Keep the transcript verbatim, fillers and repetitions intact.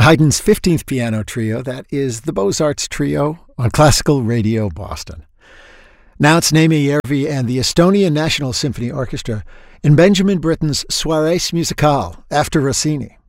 Haydn's fifteenth Piano Trio, that is the Beaux-Arts Trio on Classical Radio Boston. Now it's Naimi Järvi and the Estonian National Symphony Orchestra in Benjamin Britten's Soirées Musicales after Rossini.